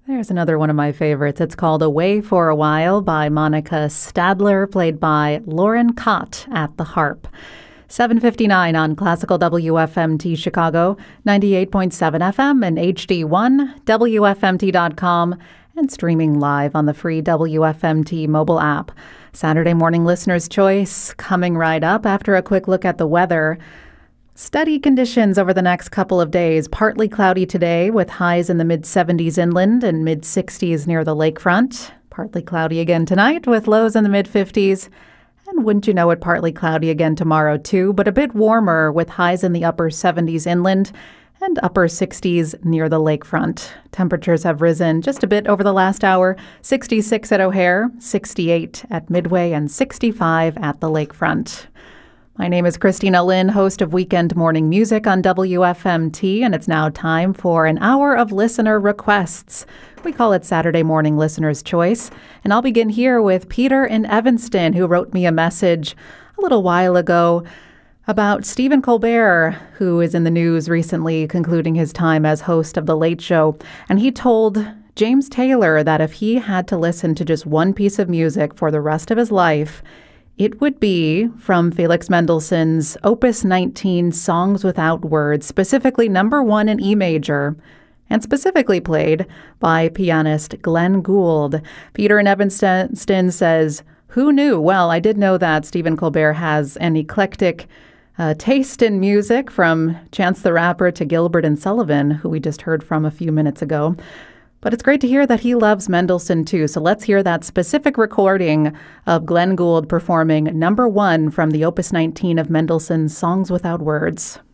There's another one of my favorites. It's called Away for a While by Monica Stadler, played by Lauren Cott at the harp. 7:59 on Classical WFMT Chicago, 98.7 FM and HD1, WFMT.com, and streaming live on the free WFMT mobile app. Saturday morning listener's choice coming right up after a quick look at the weather. Steady conditions over the next couple of days. Partly cloudy today with highs in the mid-70s inland and mid-60s near the lakefront. Partly cloudy again tonight with lows in the mid-50s. And wouldn't you know it, partly cloudy again tomorrow too, but a bit warmer with highs in the upper 70s inland and upper 60s near the lakefront. Temperatures have risen just a bit over the last hour. 66 at O'Hare, 68 at Midway, and 65 at the lakefront. My name is Christina Lynn, host of Weekend Morning Music on WFMT, and it's now time for an hour of listener requests. We call it Saturday Morning Listener's Choice, and I'll begin here with Peter in Evanston, who wrote me a message a little while ago about Stephen Colbert, who is in the news recently, concluding his time as host of The Late Show, and he told James Taylor that if he had to listen to just one piece of music for the rest of his life, it would be from Felix Mendelssohn's Opus 19, Songs Without Words, specifically number 1 in E major, and specifically played by pianist Glenn Gould. Peter in Evanston says, "Who knew?" Well, I did know that Stephen Colbert has an eclectic taste in music, from Chance the Rapper to Gilbert and Sullivan, who we just heard from a few minutes ago. But it's great to hear that he loves Mendelssohn too. So let's hear that specific recording of Glenn Gould performing number 1 from the Opus 19 of Mendelssohn's Songs Without Words.